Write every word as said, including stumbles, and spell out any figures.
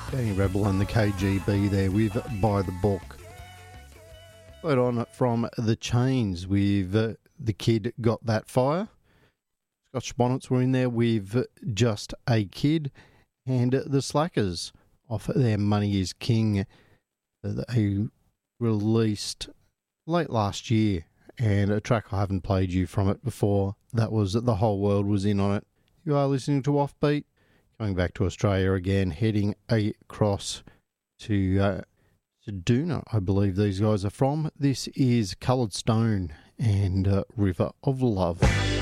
Danny Rebel and the K G B there with By the Book. Right on from The Chains with uh, The Kid Got That Fire. Scotch Bonnets were in there with Just a Kid, and The Slackers off their Money is King. They released late last year, and a track I haven't played you from it before. That was The Whole World Was In on it. You are listening to Offbeat. Coming back to Australia again, heading across to uh, Seduna, I believe these guys are from. This is Coloured Stone and uh, River of Love.